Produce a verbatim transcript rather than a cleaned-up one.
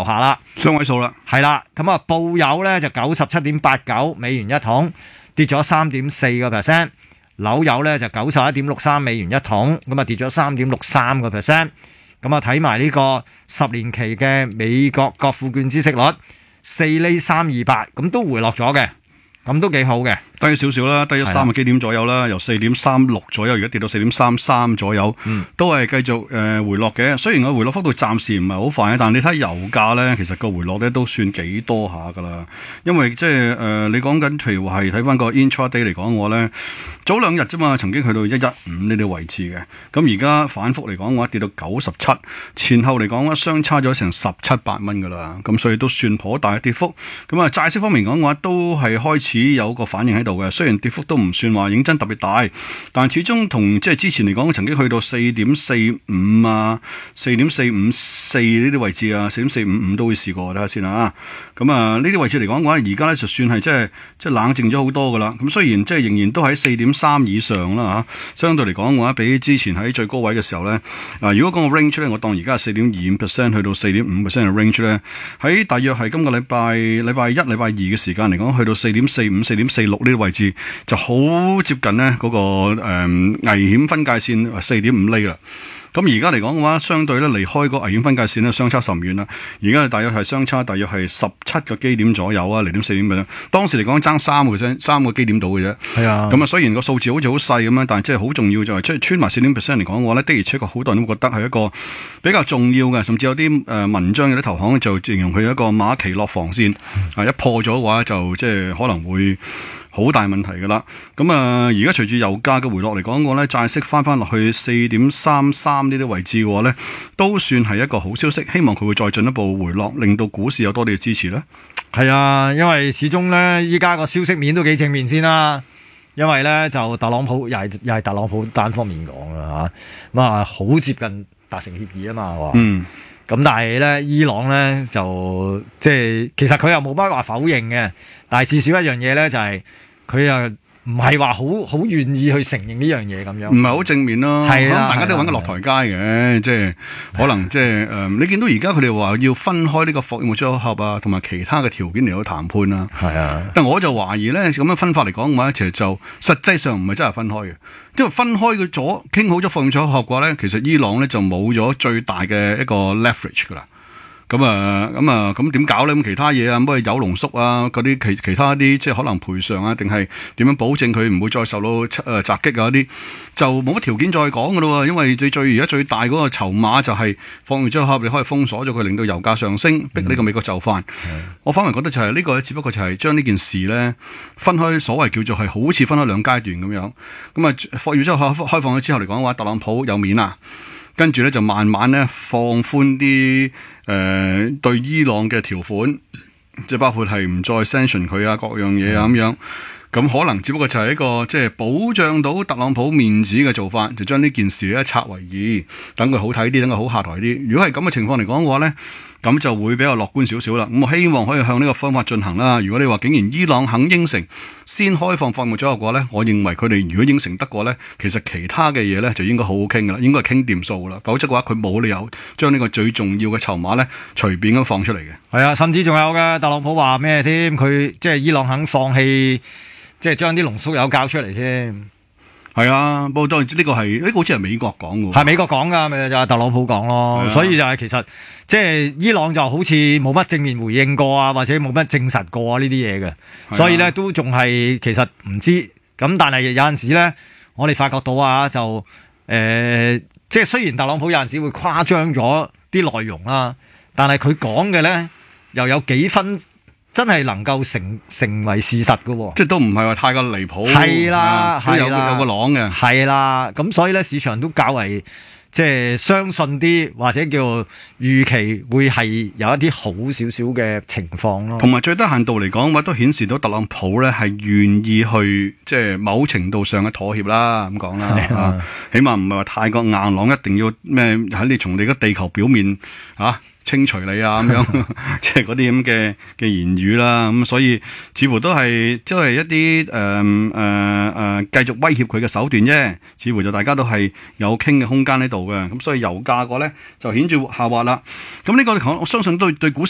樓下啦， 雙位數啦， 係啦。咁啊，布油咧就九十七點八九美元一桶，跌咗三點四個 percent。紐油咧就九十一點六三美元一桶，咁啊跌咗三點六三個 percent。咁啊睇埋呢個十年期嘅美國國庫券孳息率四厘三二八，咁都回落咗嘅，咁都幾好嘅。 低少少啦，低咗三個基點左右啦，由四點三六左右，而家跌到四點三三左右，嗯、都係繼續誒、呃、回落嘅。雖然個回落幅度暫時唔係好快，但係你睇油價咧，其實個回落咧都算幾多下噶啦。因為即係誒你講緊，譬如係睇翻個 intraday 嚟講嘅話咧，早兩日啫嘛，曾經去到一一五呢啲位置嘅，咁而家反覆嚟講嘅話跌到九十七，前後嚟講咧相差咗成十七八蚊噶啦，咁所以都算頗大嘅跌幅。咁啊債息方面講嘅話，都係開始有個反應喺度。雖然跌幅都唔算話認真特別大，但始終同即係之前嚟講，曾經去到四點四五啊、四點四五四呢啲位置啊、四點四五五都會試過，睇下先啊。咁啊，呢啲位置嚟講嘅話，而家咧就算係即係即係冷靜咗好多噶啦。咁雖然即係仍然都喺四點三以上啦嚇，相對嚟講嘅話，比之前喺最高位嘅時候咧，啊如果講個 range 咧，我當而家係四點二五 percent 去到四點五 percent 嘅 range 咧，喺大約係今個禮拜禮拜一、禮拜二嘅時間嚟講，去到四點四五、四點四六呢啲位置就好接近呢嗰、那個誒、呃、危險分界線四點五厘啦。咁而家嚟講嘅話，相對咧離開個危險分界線咧相差甚遠啦。而家大約係相差大約係十七個基點左右啊，零點四點嘅。當時嚟講爭三個 percent，三個基點到嘅啫。係啊。咁啊，雖然個數字好似好細咁樣，但係即係好重要就係即係穿埋四點 percent 嚟講嘅話咧，的而且確好多人都覺得係一個比較重要嘅，甚至有啲誒、呃、文章有啲投行就形容佢一個馬奇諾防線啊，一破咗嘅話就即係可能會好大問題噶啦，咁啊而家隨住油價嘅回落嚟講嘅話咧，債息翻翻落去四點三三呢啲位置嘅話咧，都算係一個好消息。希望佢會再進一步回落，令到股市有多啲嘅支持咧。 係啊，因為始終咧依家個消息面都幾正面先啦。因為咧就特朗普又係又係特朗普單方面講啦嚇，咁啊好接近達成協議啊嘛，話嗯。咁但係咧，伊朗咧就即係其實佢又冇乜話否認嘅，但係至少一樣嘢咧就係佢又唔係話好好願意去承認呢樣嘢咁樣， 唔係好正面咯。 係啊， 大家都揾個落台階嘅，即係可能即係誒，你見到而家佢哋話要分開呢個貨物組合啊，同埋其他嘅條件嚟到談判啊。係啊，但我就懷疑咧咁樣分法嚟講嘅話，其實就實際上唔係真係分開嘅。因為分開嘅咗，傾好咗貨物組合嘅話咧，其實伊朗咧就冇咗最大嘅一個 leverage 噶啦。咁啊，咁啊，咁點搞咧？咁其他嘢啊，乜有濃縮啊，嗰啲其其他啲即係可能賠償啊，定係點樣保證佢唔會再受到誒襲擊啊？嗰啲就冇乜條件再講噶咯。因為你最而家最大嗰個籌碼就係放完之後，你可以封鎖咗佢，令到油價上升，逼呢個美國就範。嗯、我反而覺得就係、是、呢、這個只不過就係將呢件事咧分開，所謂叫做係好似分開兩階段咁樣。咁啊，放完之後開放咗之後嚟講嘅話，特朗普有面啊！跟住咧就慢慢咧放寬啲誒對伊朗嘅條款，即係包括係唔再 sanction 佢啊，各樣嘢啊咁樣。咁可能只不過就係一個即係保障到特朗普面子嘅做法，就將呢件事咧拆為二，等佢好睇啲，等佢好下台啲。如果係咁嘅情況嚟講嘅話咧，咁就會比較樂觀少少啦。咁我希望可以向呢個方法進行啦。如果你話竟然伊朗肯應承先開放貨物組合嘅話咧，我認為佢哋如果應承得過咧，其實其他嘅嘢咧就應該好好傾噶啦，應該係傾掂數噶啦。否則嘅話，佢冇理由將呢個最重要嘅籌碼咧隨便咁放出嚟嘅。係啊，甚至仲有嘅特朗普話咩添？佢即係伊朗肯放棄。即係將啲濃縮鈾交出嚟添，係啊，不過當然呢個係呢個好似係美國講嘅，係美國講噶，咪就係特朗普講咯。啊、所以就係其實即係伊朗就好似冇乜正面回應過啊，或者冇乜證實過啊呢啲嘢嘅，啊、所以咧都仲係其實唔知。咁但係有陣時咧，我哋發覺到啊，就誒、呃，即係雖然特朗普有陣時會誇張咗啲內容啦，但係佢講嘅咧又有幾分。真係能夠成成為事實嘅喎，即係都唔係話太過離譜，係啦，係有有個朗嘅，係啦，咁所以咧市場都較為即係相信啲，或者叫預期會係有一啲好少少嘅情況咯。同埋最低限度嚟講，話都顯示到特朗普咧係願意去即係某程度上嘅妥協啦，咁講啦，啊，起碼唔係話太過硬朗，一定要咩喺你從你嘅地球表面啊。清除你啊咁樣，即係嗰啲咁嘅嘅言語啦，咁所以似乎都係即係一啲誒誒誒繼續威脅佢嘅手段啫。似乎就大家都係有傾嘅空間喺度嘅，咁所以油價個咧就顯著下滑啦。咁呢個我相信都對股市。